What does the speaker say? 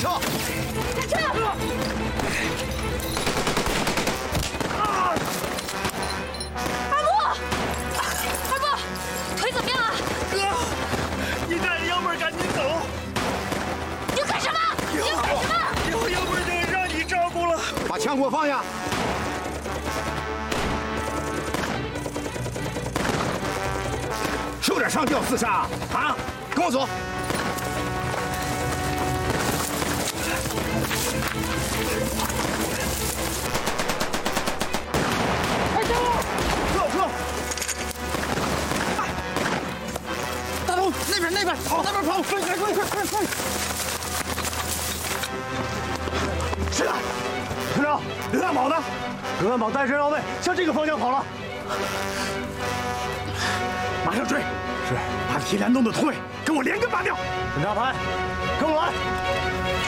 撤！ 下撤！二木，二木，腿怎么样啊？ 哥，你带着幺妹赶紧走。 你要干什么？你要干什么？ 以后幺妹就让你照顾了。 把枪给我放下！是有点上吊自杀啊！跟我走。 那边跑，那边跑，快！是的，团长，刘大宝呢？刘大宝单身绕位，向这个方向跑了。马上追！是，把提篮洞的头尾跟我连根拔掉。检查排，跟我来。